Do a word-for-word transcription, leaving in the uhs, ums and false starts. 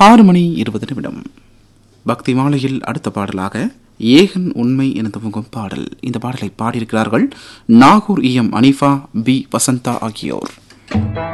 ஆறு மணி இருபது நிமிடம். பக்தி மாலையில் அடுத்த பாடலாக ஏகன் உண்மை என துவங்கும் பாடல். இந்த பாடலை பாடியிருக்கிறார்கள் Nagore E M Hanifa, B Vasantha ஆகியோர்.